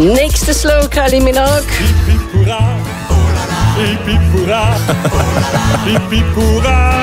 Niks te slow, Kylie Minogue. Pipipoura, pipipoura, pipipoura.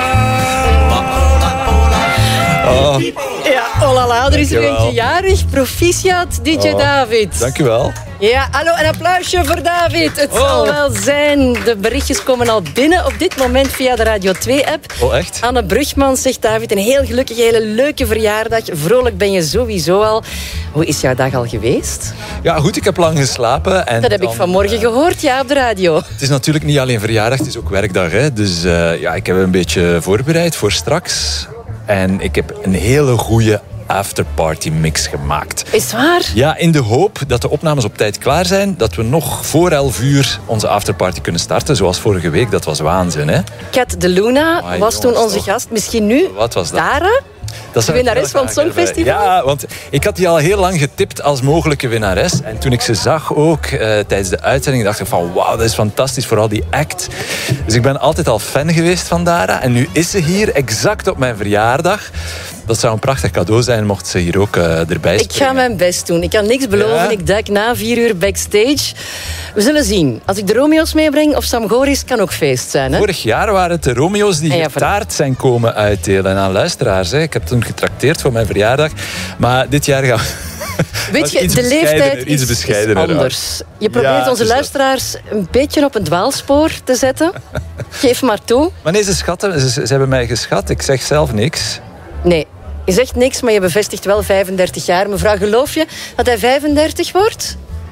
Oh, Ja, oh la la, er is er Dankjewel. eentje jarig. Proficiat, DJ David. dankjewel. Ja, hallo, een applausje voor David. Het zal wel zijn. De berichtjes komen al binnen op dit moment via de Radio 2-app. Oh, echt? Anne Brugman zegt, David, een heel gelukkige, hele leuke verjaardag. Vrolijk ben je sowieso al. Hoe is jouw dag al geweest? Ja, goed, ik heb lang geslapen. En Dat heb ik vanmorgen gehoord, ja, op de radio. Het is natuurlijk niet alleen verjaardag, het is ook werkdag. Hè? Dus ja, ik heb een beetje voorbereid voor straks. En ik heb een hele goede afterparty mix gemaakt. Is het waar? Ja, in de hoop dat de opnames op tijd klaar zijn, dat we nog voor 11 uur onze afterparty kunnen starten, zoals vorige week. Dat was waanzin, hè? Kat de Luna Amai, was toen jongens, onze toch. gast. Misschien nu Wat was dat? Dara? Dat De zou ik winnares heel van het graag hebben. Songfestival? Ja, want ik had die al heel lang getipt als mogelijke winnares. En toen ik ze zag ook tijdens de uitzending, dacht ik van wauw, dat is fantastisch, vooral die act. Dus ik ben altijd al fan geweest van Dara. En nu is ze hier, exact op mijn verjaardag. Dat zou een prachtig cadeau zijn, mocht ze hier ook erbij Ik springen. ga mijn best doen. Ik kan niks beloven. Ja? Ik duik na 4 uur backstage. We zullen zien. Als ik de Romeo's meebreng of Sam Goris, kan ook feest zijn. Hè? Vorig jaar waren het de Romeo's die Ah, ja, hier taart zijn komen uitdelen aan luisteraars. Hè. Ik heb toen getrakteerd voor mijn verjaardag. Maar dit jaar gaan we... Weet je, iets de leeftijd bescheidener, iets is bescheidener. anders. Je probeert Ja, onze het is luisteraars een beetje op een dwaalspoor te zetten. Geef maar toe. Maar nee, ze schatten. Ze hebben mij geschat. Ik zeg zelf niks. Nee, je zegt niks, maar je bevestigt wel 35 jaar. Mevrouw, geloof je dat hij 35 wordt?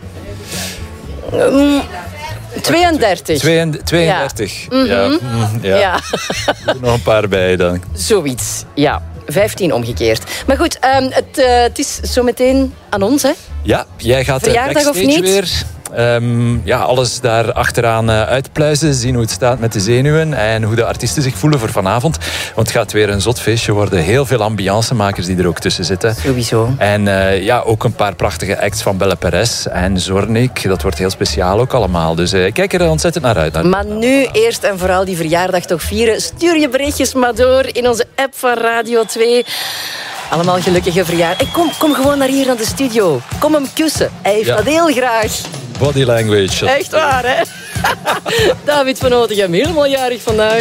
32. 32. Ja. Ja. Ja. Ja, Er nog een paar bij dan. zoiets. Ja, 15 omgekeerd. Maar goed, het is zo meteen aan ons, hè? Ja, jij gaat Verjaardag of backstage niet? weer. Ja, alles daar achteraan uitpluizen. Zien hoe het staat met de zenuwen. En hoe de artiesten zich voelen voor vanavond. Want het gaat weer een zot feestje worden. Heel veel ambiancemakers die er ook tussen zitten. Sowieso. En ja, ook een paar prachtige acts van Belle Perez en Zornik. Dat wordt heel speciaal ook allemaal. Dus ik kijk er ontzettend naar uit. Maar nu eerst en vooral die verjaardag toch vieren. Stuur je berichtjes maar door in onze app van Radio 2. Allemaal gelukkige verjaardag. En kom gewoon naar hier naar de studio. Kom hem kussen. Hij heeft dat heel graag. Body language. Echt waar, hè? David van Otegem, helemaal jarig vandaag.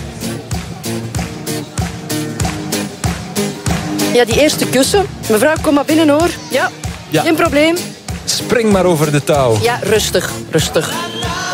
Ja, die eerste kussen. Mevrouw, kom maar binnen, hoor. Ja, Ja. geen probleem. Spring maar over de touw. Ja, rustig, rustig.